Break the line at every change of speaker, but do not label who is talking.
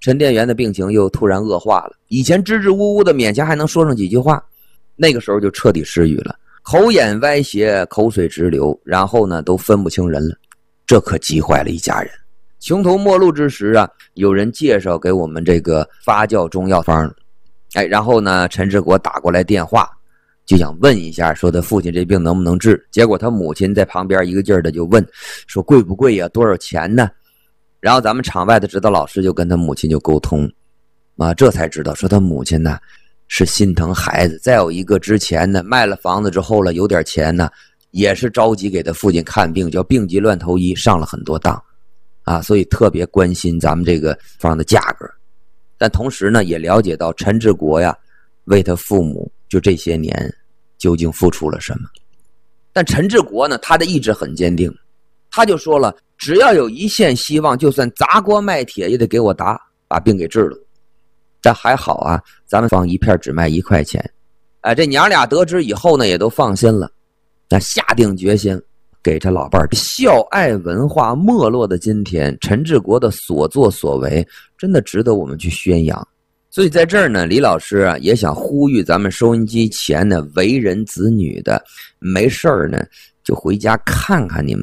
陈殿元的病情又突然恶化了，以前支支吾吾的勉强还能说上几句话，那个时候就彻底失语了，口眼歪斜，口水直流，然后呢都分不清人了，这可急坏了一家人。穷途末路之时啊，有人介绍给我们这个发酵中药方，然后呢陈志国打过来电话，就想问一下说他父亲这病能不能治，结果他母亲在旁边一个劲儿的就问说贵不贵呀，多少钱呢？然后咱们场外的指导老师就跟他母亲就沟通这才知道说他母亲呢是心疼孩子，再有一个之前呢卖了房子之后了有点钱呢，也是着急给他父亲看病，叫病急乱投医，上了很多当所以特别关心咱们这个方的价格。但同时呢也了解到陈志国呀为他父母就这些年究竟付出了什么。但陈志国呢他的意志很坚定，他就说了只要有一线希望，就算砸锅卖铁也得给我打，把病给治了。但还好啊，咱们方一片只卖1块钱。这娘俩得知以后呢也都放心了，那下定决心给他老伴儿孝爱文化没落的今天，陈志国的所作所为真的值得我们去宣扬。所以在这儿呢，李老师也想呼吁咱们收音机前的为人子女的，没事儿呢就回家看看你们